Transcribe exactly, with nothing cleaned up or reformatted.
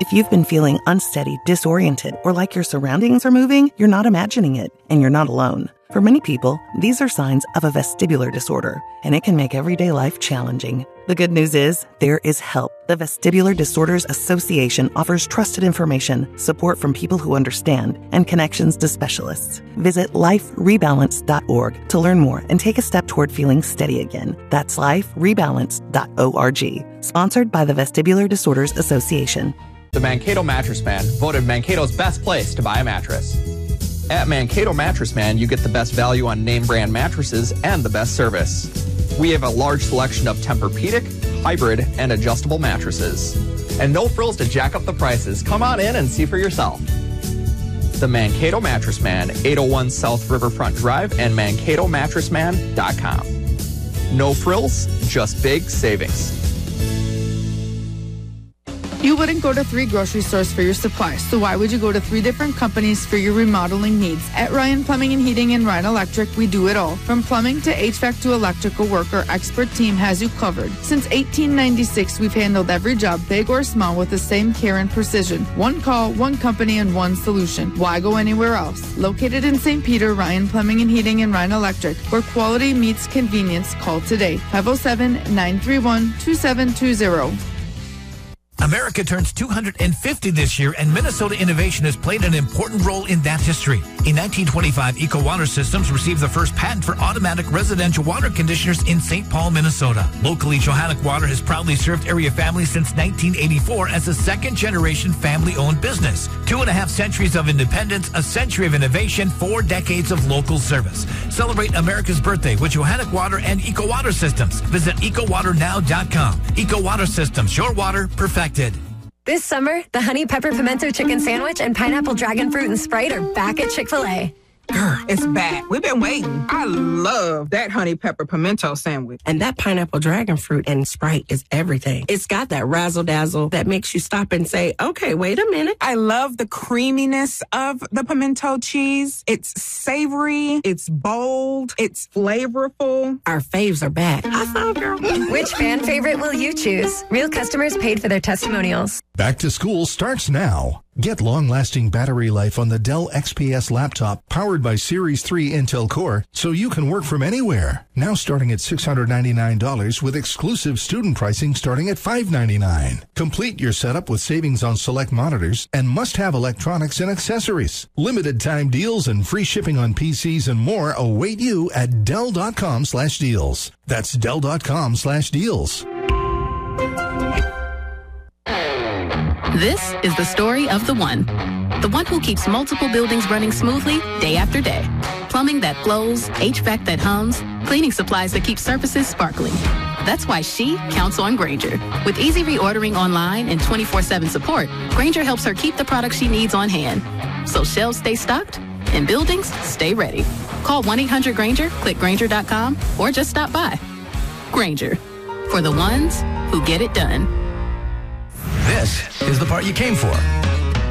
If you've been feeling unsteady, disoriented, or like your surroundings are moving, you're not imagining it, and you're not alone. For many people, these are signs of a vestibular disorder, and it can make everyday life challenging. The good news is, there is help. The Vestibular Disorders Association offers trusted information, support from people who understand, and connections to specialists. Visit life rebalance dot org to learn more and take a step toward feeling steady again. That's life rebalance dot org. Sponsored by the Vestibular Disorders Association. The Mankato Mattress Man voted Mankato's best place to buy a mattress. At Mankato Mattress Man, you get the best value on name brand mattresses and the best service. We have a large selection of Tempur-Pedic, hybrid, and adjustable mattresses. And no frills to jack up the prices. Come on in and see for yourself. The Mankato Mattress Man, eight oh one South Riverfront Drive and mankato mattress man dot com. No frills, just big savings. You wouldn't go to three grocery stores for your supplies, so why would you go to three different companies for your remodeling needs? At Ryan Plumbing and Heating and Ryan Electric, we do it all. From plumbing to H V A C to electrical work, our expert team has you covered. Since eighteen ninety-six, we've handled every job, big or small, with the same care and precision. One call, one company, and one solution. Why go anywhere else? Located in Saint Peter, Ryan Plumbing and Heating and Ryan Electric, where quality meets convenience. Call today, five oh seven, nine three one, two seven two zero. America turns two hundred fifty this year, and Minnesota innovation has played an important role in that history. In nineteen twenty-five, Eco Water Systems received the first patent for automatic residential water conditioners in Saint Paul, Minnesota. Locally, Johannic Water has proudly served area families since nineteen eighty-four as a second-generation family-owned business. Two and a half centuries of independence, a century of innovation, four decades of local service. Celebrate America's birthday with Johannic Water and Eco Water Systems. Visit eco water now dot com. Eco Water Systems, your water perfected. This summer, the Honey Pepper Pimento Chicken Sandwich and Pineapple Dragon Fruit and Sprite are back at Chick-fil-A. Girl, it's back. We've been waiting. I love that honey pepper pimento sandwich. And that pineapple dragon fruit and Sprite is everything. It's got that razzle dazzle that makes you stop and say, okay, wait a minute. I love the creaminess of the pimento cheese. It's savory. It's bold. It's flavorful. Our faves are back. I thought, girl. Which fan favorite will you choose? Real customers paid for their testimonials. Back to school starts now. Get long-lasting battery life on the Dell X P S laptop powered by Series three Intel Core so you can work from anywhere. Now starting at six hundred ninety-nine dollars with exclusive student pricing starting at five hundred ninety-nine dollars. Complete your setup with savings on select monitors and must-have electronics and accessories. Limited time deals and free shipping on P Cs and more await you at Dell.com slash deals. That's Dell.com slash deals. This is the story of the one. The one who keeps multiple buildings running smoothly day after day. Plumbing that flows, H V A C that hums, cleaning supplies that keep surfaces sparkling. That's why she counts on Grainger. With easy reordering online and twenty-four seven support, Grainger helps her keep the products she needs on hand. So shelves stay stocked and buildings stay ready. Call one eight hundred Grainger, click Grainger dot com, or just stop by. Grainger, for the ones who get it done. This is the part you came for.